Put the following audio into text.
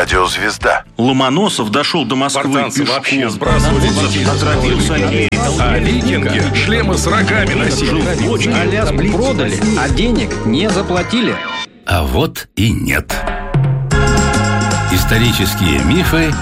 радиозвезда. Ломоносов дошел до Москвы Спартанцы пешком. вообще сбрасывали детей с коней. А викинги шлемы с рогами носили. Аляску продали, а денег не заплатили. А вот и нет. Исторические мифы